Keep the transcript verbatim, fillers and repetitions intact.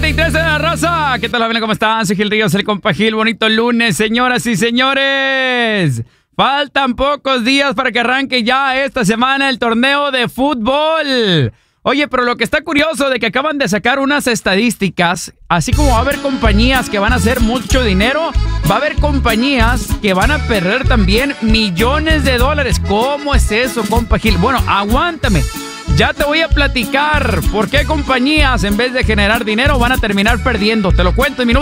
y trece de la raza. ¿Qué tal, familia? ¿Cómo están? Soy Gil Ríos, el compa Gil. Bonito lunes, señoras y señores. Faltan pocos días para que arranque ya esta semana el torneo de fútbol. Oye, pero lo que está curioso de que acaban de sacar unas estadísticas, así como va a haber compañías que van a hacer mucho dinero, va a haber compañías que van a perder también millones de dólares. ¿Cómo es eso, compa Gil? Bueno, aguántame. Ya te voy a platicar por qué compañías, en vez de generar dinero, van a terminar perdiendo. Te lo cuento en minutos.